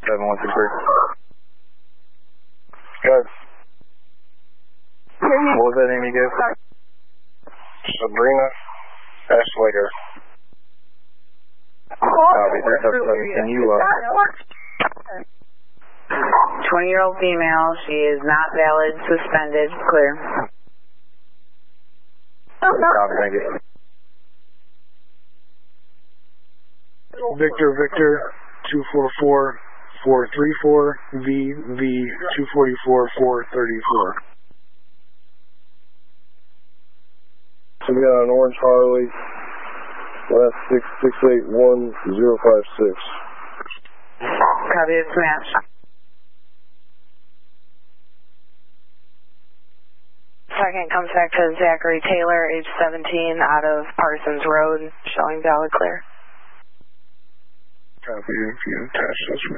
7163. Good. What was that name you gave? Sabrina Slater. Can you 20-year-old female, she is not valid, suspended, clear. Copy, thank you. Victor 244-434, VV 244-434. So we got an orange Harley, last 681-056. Copy, it's matched. Second comes back to Zachary Taylor, age 17, out of Parsons Road, showing valid clear. Copy, if you attach those